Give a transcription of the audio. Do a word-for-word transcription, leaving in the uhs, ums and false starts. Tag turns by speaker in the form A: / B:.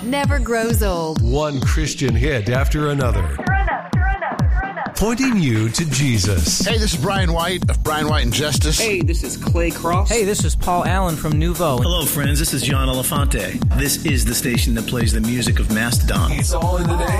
A: never grows old.
B: One Christian hit after another. Pointing you to Jesus.
C: Hey, this is Brian White of Brian White and Justice.
D: Hey, this is Clay Cross.
E: Hey, this is Paul Allen from Nouveau.
F: Hello, friends. This is John Elefante. This is the station that plays the music of Mastodon.
B: It's all in the name.